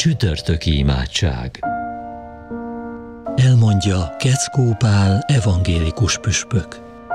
Csütörtöki imádság. Elmondja Keckó Pál evangélikus püspök.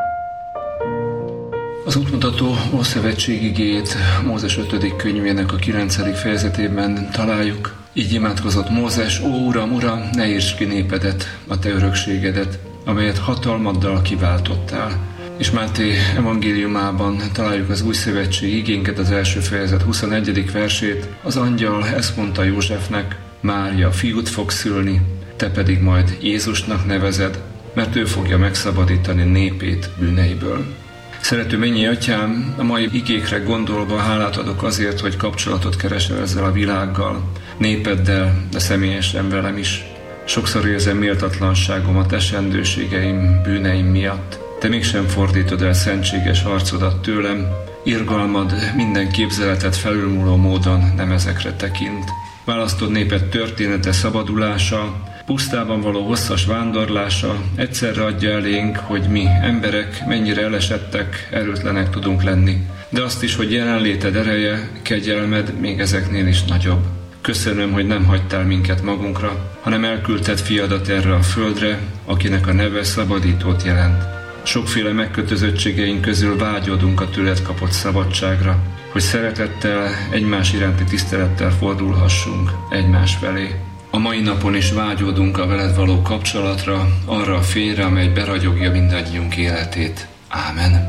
Az útmutató Ószövetségi igéjét Mózes 5. könyvének a 9. fejezetében találjuk. Így imádkozott Mózes: Ó Uram, Uram, ne írtsd ki népedet, a te örökségedet, amelyet hatalmaddal kiváltottál. És Máté evangéliumában találjuk az új szövetség igénket, az első fejezet 21. versét. Az angyal ezt mondta Józsefnek: Mária fiút fog szülni, te pedig majd Jézusnak nevezed, mert ő fogja megszabadítani népét bűneiből. Szerető mennyi atyám, a mai igékre gondolva hálát adok azért, hogy kapcsolatot keresel ezzel a világgal, népeddel, de személyesen velem is. Sokszor érzem méltatlanságomat esendőségeim, bűneim miatt. Te mégsem fordítod el szentséges arcodat tőlem, irgalmad minden képzeletet felülmúló módon nem ezekre tekint. Választod néped története szabadulása, pusztában való hosszas vándorlása egyszerre adja elénk, hogy mi emberek mennyire elesettek, erőtlenek tudunk lenni, de azt is, hogy jelenléted ereje, kegyelmed még ezeknél is nagyobb. Köszönöm, hogy nem hagytál minket magunkra, hanem elküldted fiadat erre a földre, akinek a neve szabadítót jelent. Sokféle megkötözöttségeink közül vágyódunk a tőled kapott szabadságra, hogy szeretettel, egymás iránti tisztelettel fordulhassunk egymás felé. A mai napon is vágyódunk a veled való kapcsolatra, arra a fényre, amely beragyogja mindannyiunk életét. Ámen.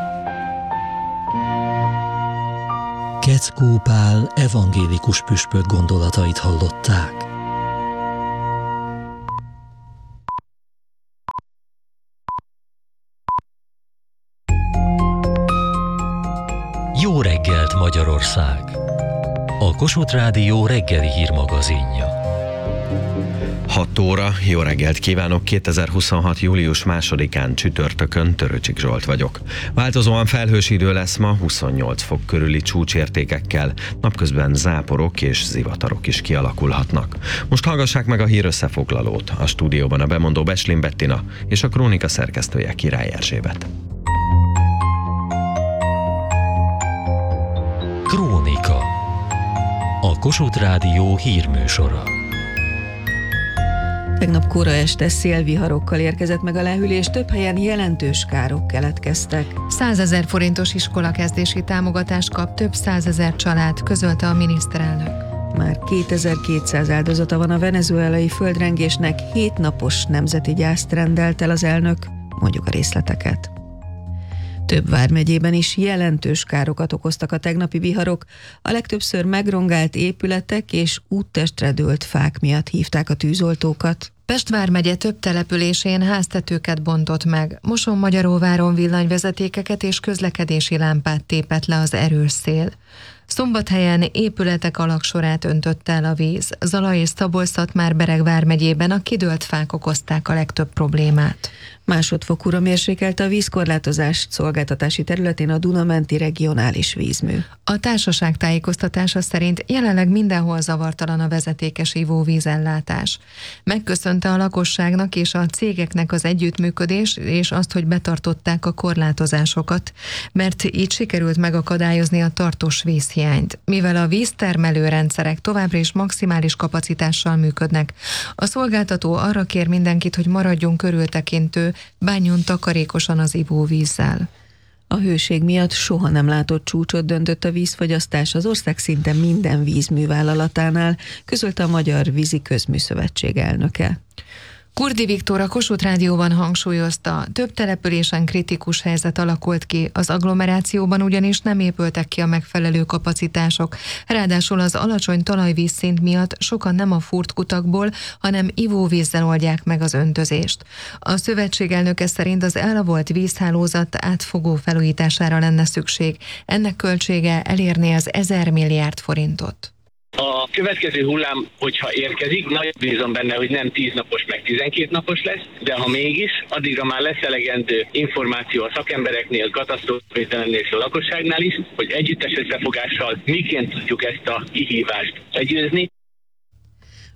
Keckó Pál evangélikus püspök gondolatait hallották. Jó reggelt, Magyarország! A Kossuth Rádió reggeli hírmagazinja. 6 óra, jó reggelt kívánok! 2026. július 2-án csütörtökön Törőcsik Zsolt vagyok. Változóan felhős idő lesz ma, 28 fok körüli csúcsértékekkel, napközben záporok és zivatarok is kialakulhatnak. Most hallgassák meg a hír összefoglalót. A stúdióban a bemondó Beslin Bettina és a krónika szerkesztője Király Erzsébet. Krónika. A Kossuth Rádió hírműsora. Tegnap kora este szélviharokkal érkezett meg a lehűlés, több helyen jelentős károk keletkeztek. 100 000 forintos iskolakezdési támogatást kap több 100 000 család, közölte a miniszterelnök. Már 2200 áldozata van a venezuelai földrengésnek, 7 napos nemzeti gyászt rendelt el az elnök, mondjuk a részleteket. Több vármegyében is jelentős károkat okoztak a tegnapi viharok, a legtöbbször megrongált épületek és úttestre dőlt fák miatt hívták a tűzoltókat. Pest vármegye több településén háztetőket bontott meg, Mosonmagyaróváron villanyvezetékeket és közlekedési lámpát tépett le az erős szél. Szombathelyen épületek alagsorát öntötte el a víz, Zala és Szabolcs-Szatmár-Bereg vármegyében a kidőlt fák okozták a legtöbb problémát. Másodfokúra mérsékelte a vízkorlátozást szolgáltatási területén a Duna-menti regionális vízmű. A társaság tájékoztatása szerint jelenleg mindenhol zavartalan a vezetékes ivóvízellátás. Megköszönte a lakosságnak és a cégeknek az együttműködés és azt, hogy betartották a korlátozásokat, mert így sikerült megakadályozni a tartós vízhiányt. Mivel a víztermelő rendszerek továbbra is maximális kapacitással működnek, a szolgáltató arra kér mindenkit, hogy maradjon körültekintő, bánjon takarékosan az ivóvízzel. A hőség miatt soha nem látott csúcsot döntött a vízfogyasztás az ország szinte minden vízművállalatánál, közölte a Magyar Vízi Közműszövetség elnöke. Kurdi Viktor a Kossuth Rádióban hangsúlyozta, több településen kritikus helyzet alakult ki, az agglomerációban ugyanis nem épültek ki a megfelelő kapacitások. Ráadásul az alacsony talajvízszint miatt sokan nem a fúrt kutakból, hanem ivóvízzel oldják meg az öntözést. A szövetség elnöke szerint az elavolt vízhálózat átfogó felújítására lenne szükség. Ennek költsége elérné az 1000 milliárd forintot. A következő hullám, hogyha érkezik, nagy bízom benne, hogy nem 10 napos, meg 12 napos lesz, de ha mégis, addigra már lesz elegendő információ a szakembereknél, katasztrófavédelemnél és a lakosságnál is, hogy együttes összefogással miként tudjuk ezt a kihívást legyőzni.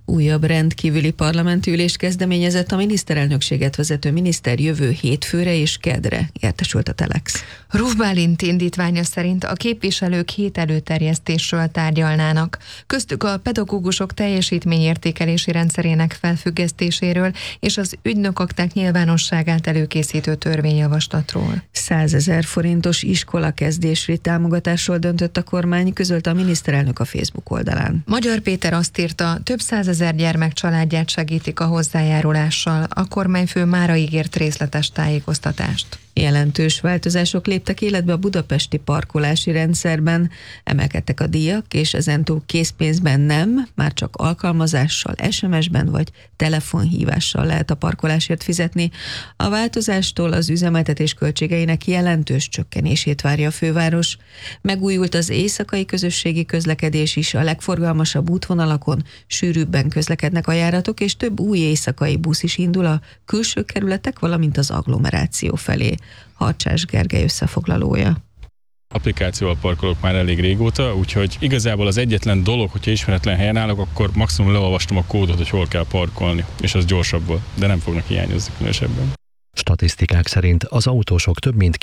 Újabb rendkívüli parlamenti ülés kezdeményezett a miniszterelnökséget vezető miniszter jövő hétfőre és kedre, értesült a Telex. Ruf Bálint indítványa szerint a képviselők 7 előterjesztésről tárgyalnának. Köztük a pedagógusok teljesítményértékelési rendszerének felfüggesztéséről és az ügynökakták nyilvánosságát előkészítő törvényjavaslatról. 100 000 forintos iskolakezdésri támogatásról döntött a kormány, közölte a miniszterelnök a Facebook oldalán. Magyar Péter azt írta, több 100 000 gyermek családját segítik a hozzájárulással. A kormányfő mára ígért részletes tájékoztatást. Jelentős változások léptek életbe a budapesti parkolási rendszerben, emelkedtek a díjak, és ezentúl készpénzben nem, már csak alkalmazással, SMS-ben vagy telefonhívással lehet a parkolásért fizetni. A változástól az üzemeltetés költségeinek jelentős csökkenését várja a főváros. Megújult az éjszakai közösségi közlekedés is, a legforgalmasabb útvonalakon sűrűbben közlekednek a járatok, és több új éjszakai busz is indul a külső kerületek, valamint az agglomeráció felé. Harcsás Gergely összefoglalója. Applikációval parkolok már elég régóta, úgyhogy igazából az egyetlen dolog, hogyha ismeretlen helyen állok, akkor maximum leolvastam a kódot, hogy hol kell parkolni, és az gyorsabb volt, de nem fognak hiányozni különösebben. Statisztikák szerint az autósok több mint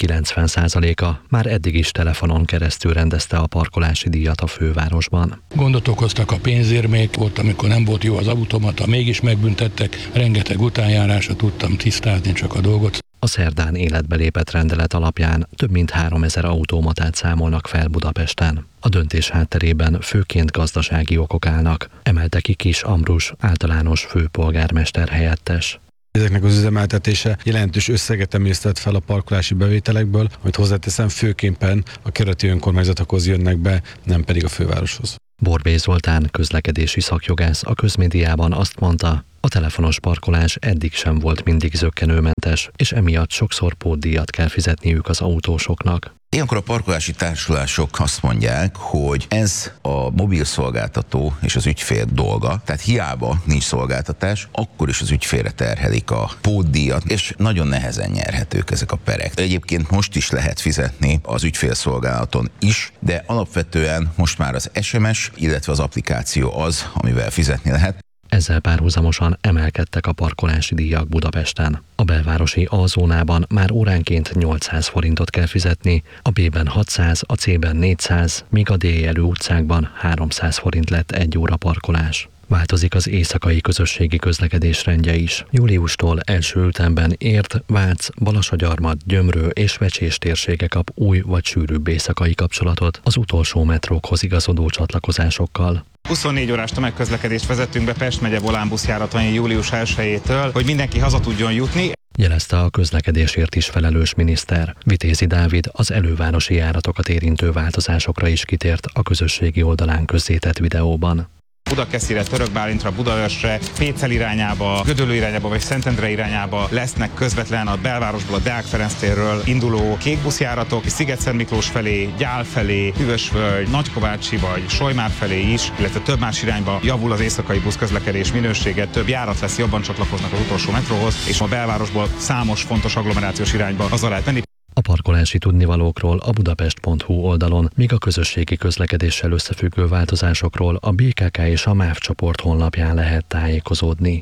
90%-a már eddig is telefonon keresztül rendezte a parkolási díjat a fővárosban. Gondot okoztak a pénzérmék, volt, amikor nem volt jó az automata, mégis megbüntettek, rengeteg utánjárásra tudtam tisztázni csak a dolgot. A szerdán életbe lépett rendelet alapján több mint 3000 automatát számolnak fel Budapesten. A döntés hátterében főként gazdasági okok állnak, emelte ki Kis Ambrus általános főpolgármester helyettes. Ezeknek az üzemeltetése jelentős összeget emésztett fel a parkolási bevételekből, amit hozzáteszem, főképpen a kerületi önkormányzatokhoz jönnek be, nem pedig a fővároshoz. Borbély Zoltán közlekedési szakjogász a közmédiában azt mondta, a telefonos parkolás eddig sem volt mindig zökkenőmentes, és emiatt sokszor pótdíjat kell fizetniük az autósoknak. Ilyenkor a parkolási társulások azt mondják, hogy ez a mobil szolgáltató és az ügyfél dolga, tehát hiába nincs szolgáltatás, akkor is az ügyfélre terhelik a pótdíjat, és nagyon nehezen nyerhetők ezek a perek. Egyébként most is lehet fizetni az ügyfélszolgálaton is, de alapvetően most már az SMS, illetve az applikáció az, amivel fizetni lehet. Ezzel párhuzamosan emelkedtek a parkolási díjak Budapesten. A belvárosi A-zónában már óránként 800 forintot kell fizetni, a B-ben 600, a C-ben 400, míg a D-jelű utcákban 300 forint lett egy óra parkolás. Változik az éjszakai közösségi közlekedés rendje is. Júliustól első ütemben Érd, Vác, Balassagyarmat, Gyömrő és Vecsés térsége kap új vagy sűrűbb éjszakai kapcsolatot az utolsó metrókhoz igazodó csatlakozásokkal. 24 órás tömegközlekedést vezettünk be Pest megye volánbuszjáratain július 1-től, hogy mindenki haza tudjon jutni. Jelezte a közlekedésért is felelős miniszter. Vitézi Dávid az elővárosi járatokat érintő változásokra is kitért a közösségi oldalán közzétett videóban. Budakeszire, Török Bálintra, Budaörsre, Pécel irányába, Gödöllő irányába vagy Szentendre irányába lesznek közvetlen a belvárosból, a Deák Ferenc térről induló kékbuszjáratok, Sziget-Szent Miklós felé, Gyál felé, Hűvösvölgy, Nagykovácsi vagy Solymár felé is, illetve több más irányba javul az éjszakai buszközlekedés minősége, több járat lesz, jobban csatlakoznak az utolsó metróhoz, és a belvárosból számos fontos agglomerációs irányba haza lehet menni. A parkolási tudnivalókról a budapest.hu oldalon, míg a közösségi közlekedéssel összefüggő változásokról a BKK és a MÁV csoport honlapján lehet tájékozódni.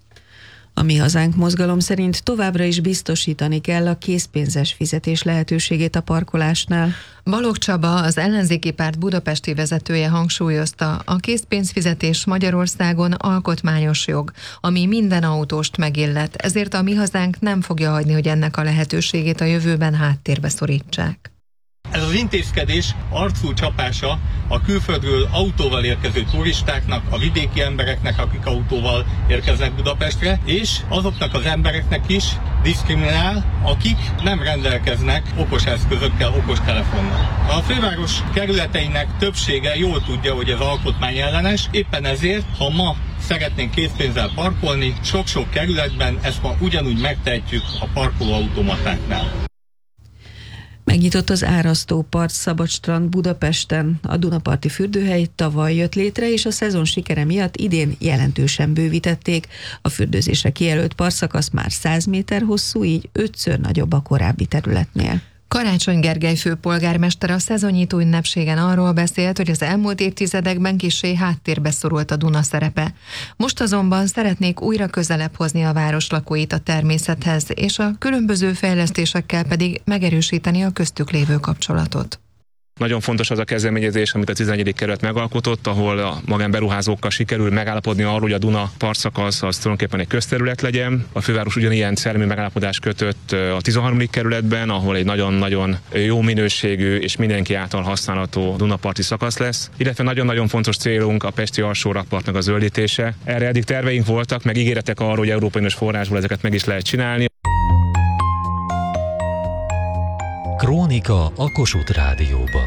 A Mi Hazánk mozgalom szerint továbbra is biztosítani kell a készpénzes fizetés lehetőségét a parkolásnál. Balogh Csaba, az ellenzéki párt budapesti vezetője hangsúlyozta, a készpénzfizetés Magyarországon alkotmányos jog, ami minden autóst megillet, ezért a Mi Hazánk nem fogja hagyni, hogy ennek a lehetőségét a jövőben háttérbe szorítsák. Ez az intézkedés arcú csapása a külföldről autóval érkező turistáknak, a vidéki embereknek, akik autóval érkeznek Budapestre, és azoknak az embereknek is diszkriminál, akik nem rendelkeznek okos eszközökkel, okos telefonnal. A főváros kerületeinek többsége jól tudja, hogy ez alkotmányellenes, éppen ezért, ha ma szeretnénk készpénzzel parkolni, sok-sok kerületben ezt ma ugyanúgy megtehetjük a parkolóautomatáknál. Megnyitott az Árasztópart Szabadstrand Budapesten. A Dunaparti fürdőhely tavaly jött létre, és a szezon sikere miatt idén jelentősen bővítették. A fürdőzésre kijelölt partszakasz már 100 méter hosszú, így 5-ször nagyobb a korábbi területnél. Karácsony Gergely főpolgármester a szezonnyitó ünnepségen arról beszélt, hogy az elmúlt évtizedekben kissé háttérbe szorult a Duna szerepe. Most azonban szeretnék újra közelebb hozni a város lakóit a természethez, és a különböző fejlesztésekkel pedig megerősíteni a köztük lévő kapcsolatot. Nagyon fontos az a kezdeményezés, amit a 11. kerület megalkotott, ahol a magánberuházókkal sikerül megállapodni arról, hogy a Duna partszakasz az tulajdonképpen egy közterület legyen. A főváros ugyanilyen szellemi megállapodást kötött a 13. kerületben, ahol egy nagyon-nagyon jó minőségű és mindenki által használható Dunaparti szakasz lesz. Illetve nagyon-nagyon fontos célunk a pesti alsó rakpartnak a zöldítése. Erre eddig terveink voltak, meg ígéretek arról, hogy Európai Uniós forrásból ezeket meg is lehet csinálni. Krónika a Kossuth Rádióban.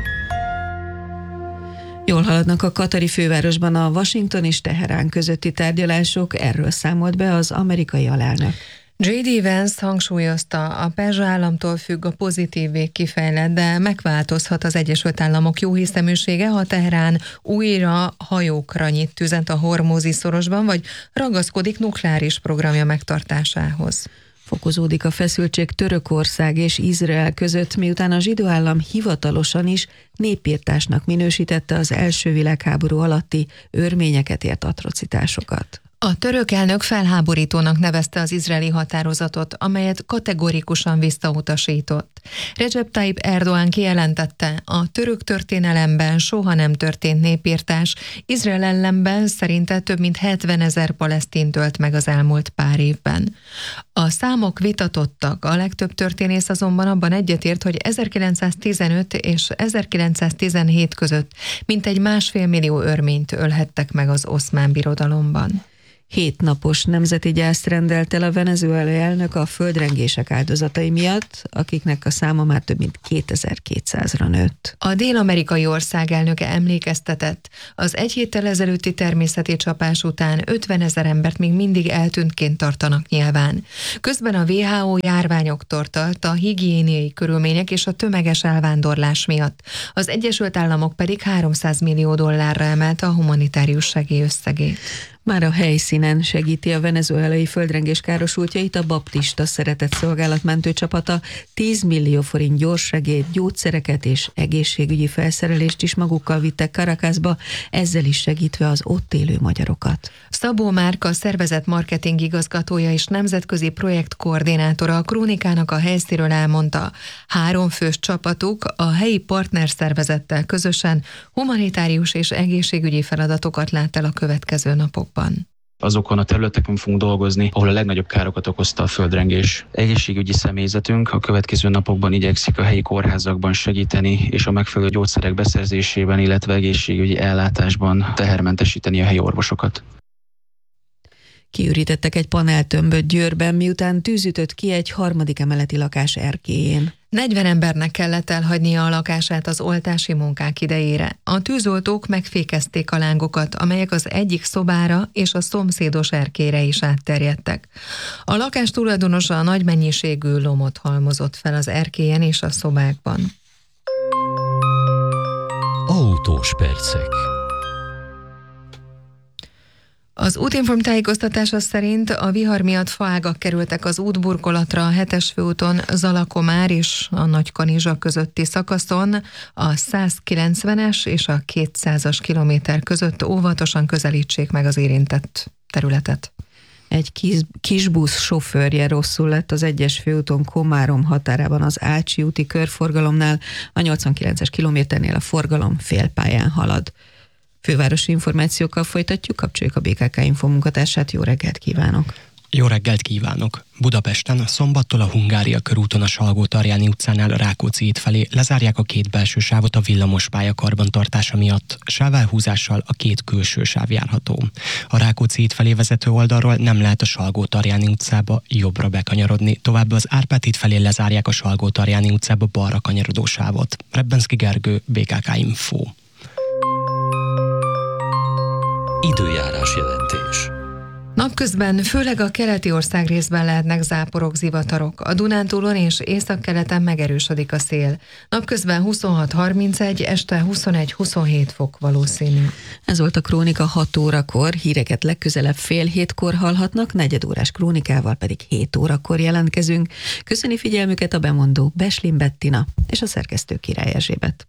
Jól haladnak a katari fővárosban a Washington és Teherán közötti tárgyalások, erről számolt be az amerikai alelnök. J.D. Vance hangsúlyozta, a perzsa államtól függ a pozitív vég kifejlett, de megváltozhat az Egyesült Államok jóhiszeműsége, ha Teherán újra hajókra nyit tüzet a Hormúzi szorosban, vagy ragaszkodik nukleáris programja megtartásához. Fokozódik a feszültség Törökország és Izrael között, miután a zsidó állam hivatalosan is népirtásnak minősítette az első világháború alatti örményeket ért atrocitásokat. A török elnök felháborítónak nevezte az izraeli határozatot, amelyet kategorikusan visszautasított. Recep Tayyip Erdoğan kijelentette, a török történelemben soha nem történt népirtás, Izrael ellenben szerinte több mint 70 000 palesztin ölt meg az elmúlt pár évben. A számok vitatottak, a legtöbb történész azonban abban egyetért, hogy 1915 és 1917 között mintegy 1,5 millió örményt ölhettek meg az Oszmán Birodalomban. 7 napos nemzeti gyászt rendelt el a venezuelai elnök a földrengések áldozatai miatt, akiknek a száma már több mint 2200-ra nőtt. A dél-amerikai ország elnöke emlékeztetett, az egy héttel ezelőtti természeti csapás után 50 000 embert még mindig eltűntként tartanak nyilván. Közben a WHO járványoktól tart a higiéniai körülmények és a tömeges elvándorlás miatt. Az Egyesült Államok pedig $300 millió emelte a humanitárius segély összegét. Már a helyszínen segíti a venezuelai földrengés károsultjait a baptista szeretetszolgálat mentőcsapata, 10 millió forint gyorssegélyt, gyógyszereket és egészségügyi felszerelést is magukkal vittek Caracasba, ezzel is segítve az ott élő magyarokat. Szabó Márka, szervezet marketing igazgatója és nemzetközi projektkoordinátora a Krónikának a helyszínről elmondta, 3 fős csapatuk a helyi partnerszervezettel közösen humanitárius és egészségügyi feladatokat lát el a következő napokban. Azokon a területeken fogunk dolgozni, ahol a legnagyobb károkat okozta a földrengés. Egészségügyi személyzetünk a következő napokban igyekszik a helyi kórházakban segíteni, és a megfelelő gyógyszerek beszerzésében, illetve egészségügyi ellátásban tehermentesíteni a helyi orvosokat. Kiürítettek egy paneltömböt Győrben, miután tűz ütött ki egy 3. emeleti lakás erkélyén. 40 embernek kellett elhagynia a lakását az oltási munkák idejére. A tűzoltók megfékezték a lángokat, amelyek az egyik szobára és a szomszédos erkélyre is átterjedtek. A lakás tulajdonosa nagy mennyiségű lomot halmozott fel az erkélyen és a szobákban. Autós percek. Az Útinform tájékoztatása szerint a vihar miatt faágak kerültek az útburkolatra a 7-es főúton Zalakomár és a Nagykanizsa közötti szakaszon, a 190-es és a 200-as kilométer között óvatosan közelítsék meg az érintett területet. Egy kisbusz sofőrje rosszul lett az 1-es főúton Komárom határában az Ácsi úti körforgalomnál, a 89-es kilométernél a forgalom félpályán halad. Fővárosi információkkal folytatjuk, kapcsoljuk a BKK Info munkatársát. Jó reggelt kívánok! Jó reggelt kívánok! Budapesten szombattól a Hungária körúton a Salgó-Tarjáni utcánál a Rákóczi híd felé lezárják a 2 belső sávot a villamospálya karbantartása miatt. Sávelhúzással a 2 külső sáv járható. A Rákóczi híd felé vezető oldalról nem lehet a Salgó-Tarjáni utcába jobbra bekanyarodni, továbbá az Árpád híd felé lezárják a Salgó-Tarjáni utcába balra kanyarodó sávot. Rebbenszky Gergő, BKK Info. Időjárás jelentés. Napközben főleg a keleti országrészben lehetnek záporok, zivatarok. A Dunántúlon és északkeleten megerősödik a szél. Napközben 26-31, este 21-27 fok valószínű. Ez volt a Krónika 6 órakor, híreket legközelebb fél hétkor hallhatnak, negyedórás krónikával pedig 7 órakor jelentkezünk. Köszöni figyelmüket a bemondó Beslin Bettina és a szerkesztő Király Erzsébet.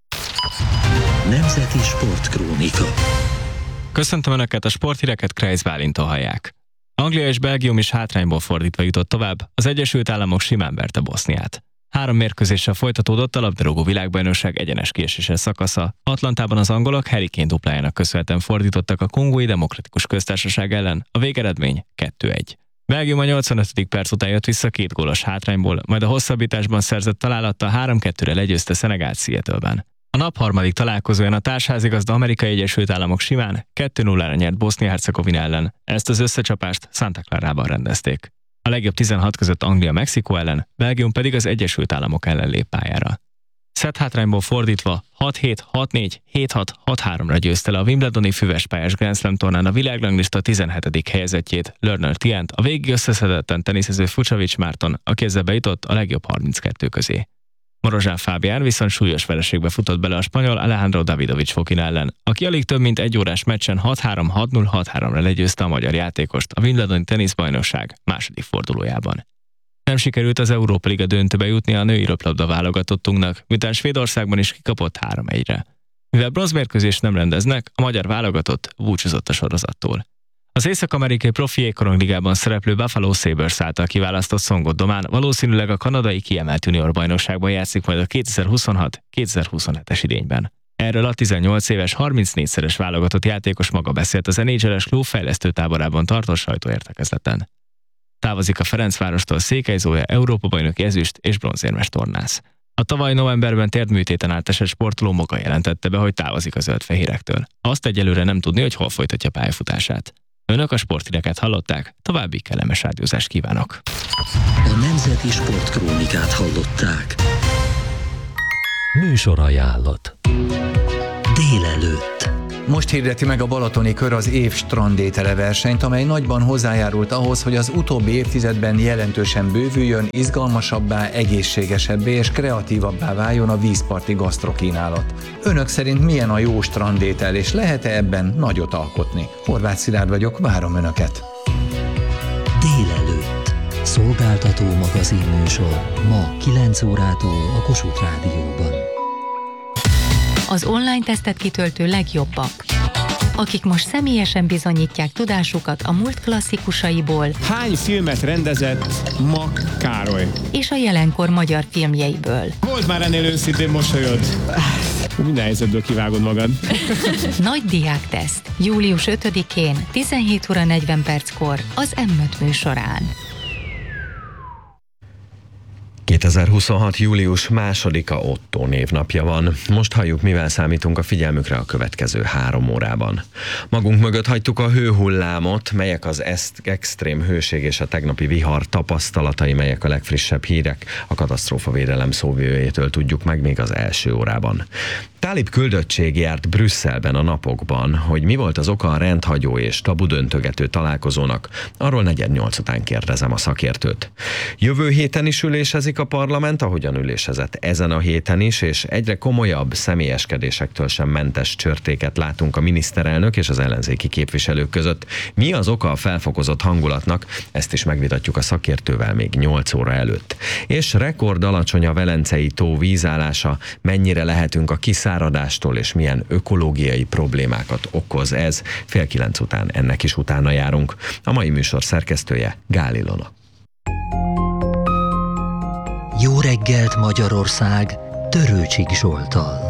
Nemzeti Sportkrónika. Köszöntöm Önöket, a sporthíreket Kreis Bálinttól hallják. Anglia és Belgium is hátrányból fordítva jutott tovább, az Egyesült Államok simán verte Boszniát. 3 mérkőzéssel folytatódott a labdarúgó világbajnokság egyenes kieséses szakasza. Atlantában az angolok Harry Kane duplájának köszönhetően fordítottak a Kongói Demokratikus Köztársaság ellen, a végeredmény 2-1. Belgium a 85. perc után jött vissza 2 gólos hátrányból, majd a hosszabbításban szerzett találattal 3-2-re legyőzte Szenegált Seattle-ben. A nap harmadik találkozóján a társházigazda Amerikai Egyesült Államok simán 2-0-ra nyert Bosznia-Hercegovina ellen, ezt az összecsapást Santa Clarában rendezték. A legjobb 16 között Anglia Mexikó ellen, Belgium pedig az Egyesült Államok ellen lép pályára. Szett hátrányból fordítva 6-7, 6-4, 7-6, 6-3-ra győzte le a Wimbledoni füvespályás Grand Slam tornán a világranglista 17. helyezettjét, Lerner Tiant, a végig összeszedetten teniszező Fucsovics Márton, aki ezzel bejutott a legjobb 32 közé. Marozsán Fábián viszont súlyos vereségbe futott bele a spanyol Alejandro Davidovich Fokina ellen, aki alig több mint 1 órás meccsen 6-3, 6-0, 6-3-ra legyőzte a magyar játékost a Wimbledoni teniszbajnokság második fordulójában. Nem sikerült az Európa Liga döntőbe jutni a női röplabda válogatottunknak, miután Svédországban is kikapott 3-1-re. Mivel bronzmérkőzést nem rendeznek, a magyar válogatott búcsúzott a sorozattól. Az észak-amerikai profi jégkorongligában szereplő Buffalo Sabres által kiválasztott Szongot Domán valószínűleg a kanadai kiemelt junior bajnokságban játszik majd a 2026-2027-es idényben. Erről a 18 éves 34-szeres válogatott játékos maga beszélt az NHL-es klub fejlesztő táborában tartott sajtóértekezleten. Távozik a Ferencvárostól Székely Zója Európa-bajnoki ezüst és bronzérmes tornász. A tavaly novemberben térdműtéten átesett sportoló maga jelentette be, hogy távozik a zöld-fehérektől. Azt egyelőre nem tudni, hogy hol folytatja pályafutását. Önök a sporthíreket hallották, további kellemes rádiózást kívánok. A Nemzeti Sportkrónikát hallották. Műsorajánlat. Délelőtt. Most hirdeti meg a Balatoni Kör az év strandétele versenyt, amely nagyban hozzájárult ahhoz, hogy az utóbbi évtizedben jelentősen bővüljön, izgalmasabbá, egészségesebbé és kreatívabbá váljon a vízparti gasztrokínálat. Önök szerint milyen a jó strandétel, és lehet-e ebben nagyot alkotni? Horváth Szilárd vagyok, várom Önöket! Délelőtt. Szolgáltató magazinműsor ma 9 órától a Kossuth Rádióban. Az online tesztet kitöltő legjobbak, akik most személyesen bizonyítják tudásukat a múlt klasszikusaiból. Hány filmet rendezett Mak Károly? És a jelenkor magyar filmjeiből. Volt már ennél őszintén mosolyod. Minden helyzetből kivágod magad. Nagy diákteszt. Július 5-én 17 óra 40 perckor az M5 műsorán. 2026. július 2-a Otto névnapja van. Most halljuk, mivel számítunk a figyelmükre a következő 3 órában. Magunk mögött hagytuk a hőhullámot, melyek az extrém hőség és a tegnapi vihar tapasztalatai, melyek a legfrissebb hírek a katasztrófavédelem szóvivőjétől tudjuk meg még az első órában. Tálib küldöttség járt Brüsszelben a napokban, hogy mi volt az oka a rendhagyó és tabudöntögető találkozónak, arról 7:45 után kérdezem a szakértőt. Jövő héten is ülésezik a parlament, ahogyan ülésezett ezen a héten is, és egyre komolyabb személyeskedésektől sem mentes csörtéket látunk a miniszterelnök és az ellenzéki képviselők között. Mi az oka a felfokozott hangulatnak? Ezt is megvitatjuk a szakértővel még 8 óra előtt. És rekord alacsony a Velencei tó vízállása, mennyire lehetünk a kiszáradástól, és milyen ökológiai problémákat okoz ez. 8:30 után ennek is utána járunk. A mai műsor szerkesztője Gál Ilona. Jó reggelt Magyarország, Törőcsik Zsolttal.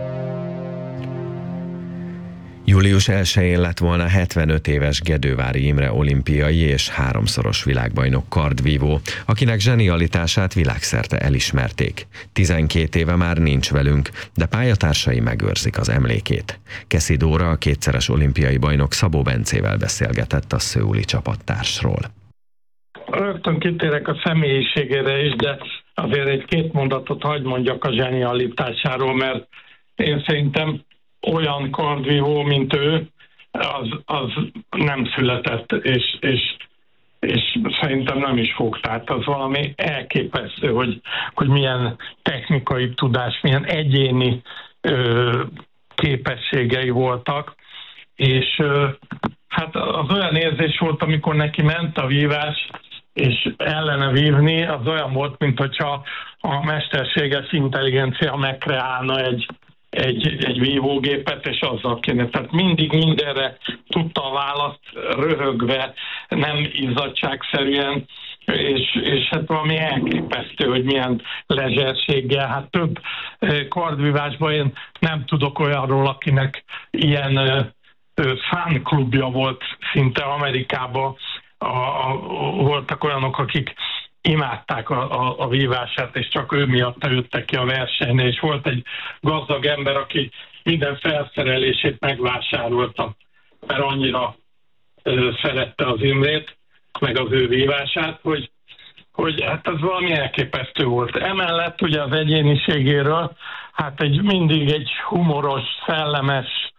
Július 1-én lett volna 75 éves Gedővári Imre olimpiai és 3-szoros világbajnok kardvívó, akinek zsenialitását világszerte elismerték. 12 éve már nincs velünk, de pályatársai megőrzik az emlékét. Keszi Dóra, a 2-szeres olimpiai bajnok Szabó Bencével beszélgetett a szöuli csapattársról. Rögtön kitérek a személyiségére is, de azért egy-két mondatot hadd mondjak a zsenialitásáról, mert én szerintem olyan kardvívó, mint ő, az nem született, és szerintem nem is fog. Tehát az valami elképesztő, hogy milyen technikai tudás, milyen egyéni képességei voltak, és hát az olyan érzés volt, amikor neki ment a vívás, és ellene vívni, az olyan volt, mint hogyha a mesterséges intelligencia megkreálna egy vívógépet, és azzal kéne. Tehát mindig mindenre tudta a választ, röhögve, nem izzadságszerűen, és hát valami elképesztő, hogy milyen lezserséggel. Hát több kardvívásban én nem tudok olyanról, akinek ilyen fánklubja volt szinte Amerikában. Voltak olyanok, akik imádták a vívását, és csak ő miatt jöttek ki a versenyre, és volt egy gazdag ember, aki minden felszerelését megvásárolta, mert annyira szerette az Imrét, meg az ő vívását, hogy hát ez valami elképesztő volt. Emellett ugye az egyéniségéről, hát mindig egy humoros, szellemes,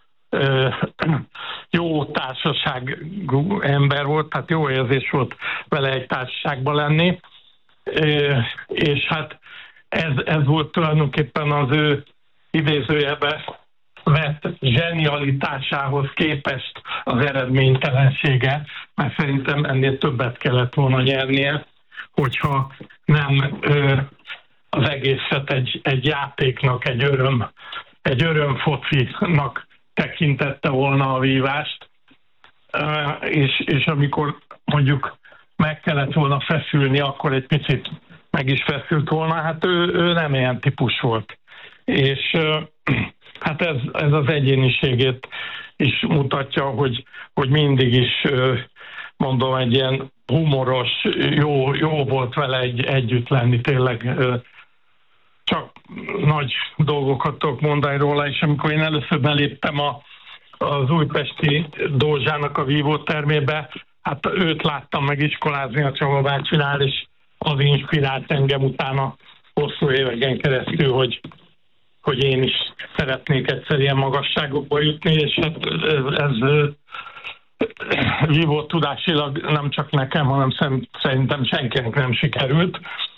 jó társaságú ember volt, tehát jó érzés volt vele egy társaságban lenni, és hát ez volt tulajdonképpen az ő idézőjebe vett zsenialitásához képest az eredménytelensége, mert szerintem ennél többet kellett volna nyernie, hogyha nem az egészet egy játéknak, egy örömfocinak tekintette volna a vívást, és amikor mondjuk meg kellett volna feszülni, akkor egy picit meg is feszült volna, hát ő nem ilyen típus volt. És hát ez az egyéniségét is mutatja, hogy mindig is, mondom, egy ilyen humoros, jó volt vele együtt lenni, tényleg csak nagy dolgokat tudok mondani róla, és amikor én először beléptem az újpesti Dózsának a vívótermébe, hát őt láttam megiskolázni a Csaba bácsinál, és az inspirált engem utána hosszú éveken keresztül, hogy én is szeretnék egyszer ilyen magasságokba jutni, és ez vívó tudásilag nem csak nekem, hanem szerintem senkinek nem sikerült.